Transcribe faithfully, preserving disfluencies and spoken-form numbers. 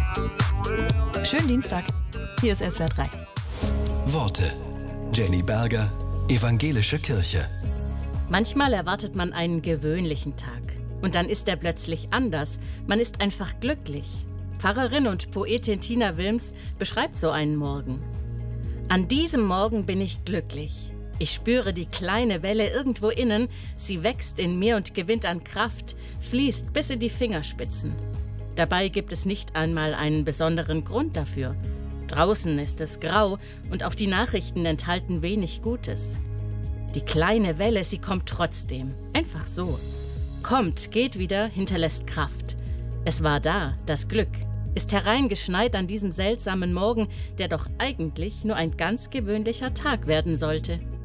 Schönen Dienstag. Hier ist S W R drei. Worte. Jenny Berger, Evangelische Kirche. Manchmal erwartet man einen gewöhnlichen Tag. Und dann ist er plötzlich anders. Man ist einfach glücklich. Pfarrerin und Poetin Tina Wilms beschreibt so einen Morgen. An diesem Morgen bin ich glücklich. Ich spüre die kleine Welle irgendwo innen. Sie wächst in mir und gewinnt an Kraft, fließt bis in die Fingerspitzen. Dabei gibt es nicht einmal einen besonderen Grund dafür. Draußen ist es grau und auch die Nachrichten enthalten wenig Gutes. Die kleine Welle, sie kommt trotzdem. Einfach so. Kommt, geht wieder, hinterlässt Kraft. Es war da, das Glück. Ist hereingeschneit an diesem seltsamen Morgen, der doch eigentlich nur ein ganz gewöhnlicher Tag werden sollte.